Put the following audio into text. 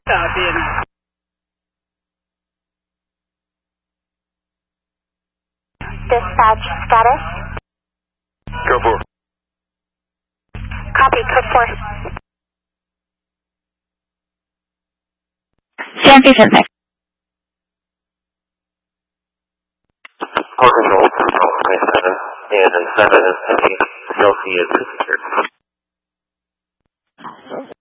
Dispatch status. Go for. Copy, code 4. San Vicente. Port control, control, 7, and 7 is pending. Still see it.